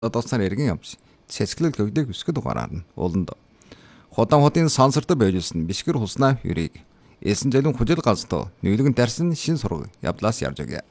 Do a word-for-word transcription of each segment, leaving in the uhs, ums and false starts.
Одооцоор эргэн явж цэцгэлэл гөгдөг өсгөд угаараар нь ууланд Худан хотын сансарт байжсэн бишгэр хуснаа юрийг эсэн жилийн хужил галзтоо нийлгэн дарсан шин сураг явдлаас ярьж өгье.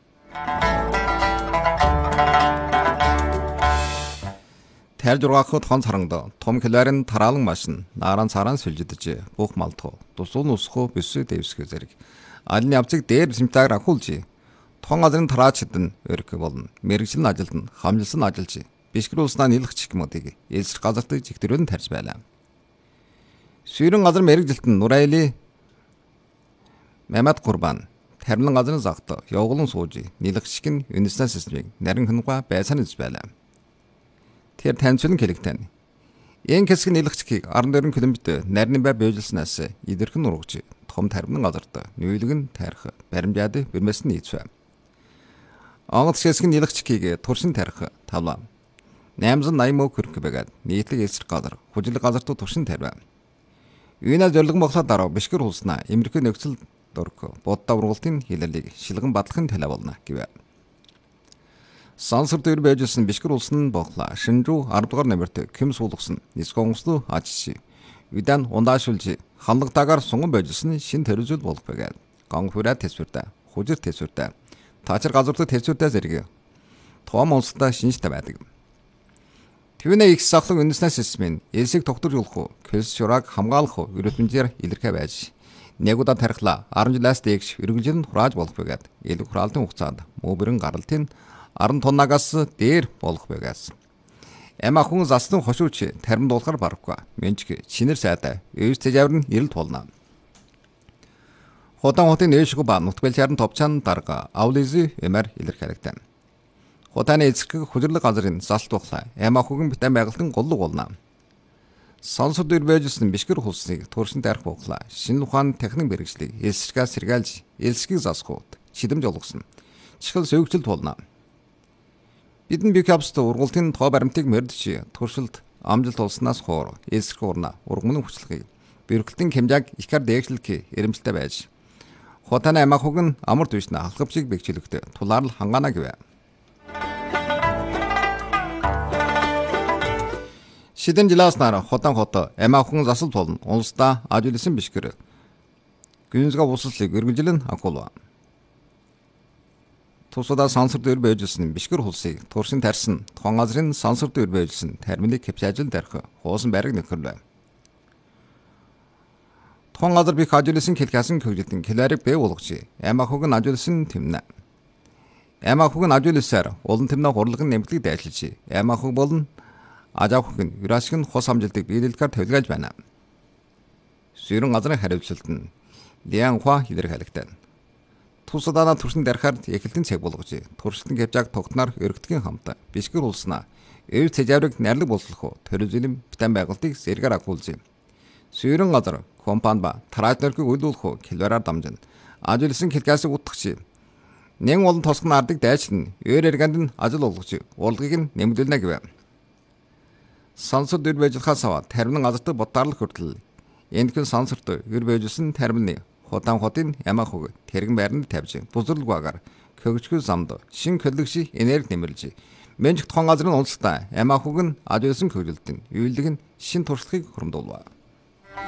Тэр жургаахад хон сарангад том кларын тараалан машин нааран царан сүлжидэж бүх малтуу тусуун усхоо бүсээ дэвсгэ зэрэг аль явцыг дээр симтаг ахуулж тон газрын тараачдын өрг болно. Мэргэжлийн ажилд нь хамжилсан ажилж бишгэр улснаа нийлгч гэмүүдийг эсрэг газарт жигтэрэн тарьж байлаа. Сүйрэн газар мэргэжилтэн Нурайли Мемат Курбан тармин газрын загт явуулан сууж нийлгч гин үнэснэ системийг нарийн хэнга байсан гэж байлаа. Тэр таньцлан хэлэгтэн. Эн хэсэг нийлгчгийг арван дөрвөн километр нарийн бай бийжилснаас идэрхэн урагж том тармин газарт нийлгэн тарих баримжаад бэрмэс нийцвэ. Онгоц хэсэг нийлгчгийг туршин тарих тавлаа. найман восемьдесят мөнгө хүрэх байгаад нийтлэг эсрэг газар хужил газартуу туршин тарив. Үйнэ зорилгон боглоод дараа бишгэр улснаа Америк нөхцөл дөрөг буддаа ургалтын хилэлийг шилгэн бадлахын талаа болно гэв. Сансар дээр байжсэн бишгэр улсын боглоо шинжүү арав дугаар намирт Ким суулгасан нисгонгослуу ачси үдэн ундаашулж ханлагтаагаар сунган байжсэн шин төрөзөл болох байгаад гонхураа тэсвэрдэ хужир тэсвэрдэ таачир газарт тэсвэрдэ зэрэг том улстай шинжтэй байдаг. Түүний их сахлаг үндэснэ системийн элсийг тогтворж болох кэлс шурааг хамгаалах өрөөтмөнжээр илэрхэ байж нэгудаа тархлаа арван жилээс дээш үргэлжлэн хурааж болох байгаад элэг хураалтын хугацаанд мөбөрөн гаралтын арван тоннагаас дээр болох байгаас. Эма хүн застан хошууч тарим дуулахар барахгүй. Менчг чинэр сайтай өвс тэжавар нь ирэлт болно. Худан хотын нээшгүй ба нутгалчаар нь товчаан дарга авлизи эмэр илэрхэлэгтэн. Хотаны эцэг хүчрлэг газрын залт тухлаа. Эма хүн битэн байгальтан голлог болно. Сонсод дөр байжсэн бишгэр хулсныг туршин дарах боглаа. Шинэ ухаан техник мэргэжлийг элсчгээ сэргээлж элсгийг засгууд чидэмж олгосон. Чихэл сөвгчлөлт болно. Бидэн бик явст ургалтын тоо баримтыг мэрдэж туршилт амжилт олснаас хоор элсрэх урна ургамны хүчлэгийг бэрхтэн хэмжааг ихэр дээгшлэх эрэмжлэлтэй байж Хотаны ама хугн амар түшнэ халхавчиг бэгчлэгтэй тулаар л хангаана гэвэ. Шидэн жилаас нара Хотан хот ама хугн засал толн улсда ажуулсан бишгэр гүнзга усслыг өргөжлөн акулва. Тусада сансар дээр байжсэн бишгэр хулсыг туршин тарьсан хон газрын сансар дээр байжсэн терминик хэмжээжил дарих хуусан байраг нөхөрлөө. Хон газар бих ажуулсан хэлхасан хөгжилтэн кларик бэ болгож ама хугн ажуулсан тэмнэ. Ама хугн ажуулсаар улан тэмнэ хурлагын нэмэлтийг дайшилж ама хуг болон ажаах хүн юрашиг нь хос хамжилтыг биелэлгээр тавилгааж байна. Сүйрэн газрын хариуцлалт нь Лиан Хва илэрхийлэгтэн. Тусадана туршин дарахаар эхэлтэн цаг болгож туршилтын хэмжээг тогтноор өргөдгийн хамтаа бишгэр улснаа эв тэжаврыг нэрлэг боловсрох төрөлзөлм битэн байгуултыг зэргээр агуулж сүйрэн газар компани ба тараачнарыг үйлдвэрлэх хэлбэрээр дамжин ажуулсан хэлхээсийг утгах нэн олон тосгон ардыг дайчин өөр эргэнд нь ажил олгож урлагийг нь нэмэгдүүлнэ гэв. Сансар дээр байжлахаас аваад тармин газарт бодтаарлах хүртэл энэ хүн сансарт өр байжсэн тармины Худан хотын ама хуг тэрэгэн байранд тавьж бузрлуугаар хөгжгөл замд шин коллекси энерги нэмэрлж менжих тхон газрын улстай ама хуг нь ажуулсан хөгжилтийн үйлдэл нь шин туршлагыг хуримдуулва.